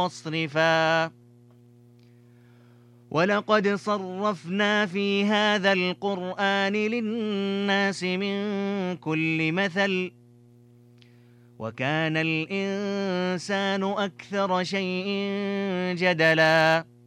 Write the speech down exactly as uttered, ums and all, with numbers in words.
مصرفا ولقد صرفنا في هذا القرآن للناس من كل مثل وكان الإنسان أكثر شيء جدلا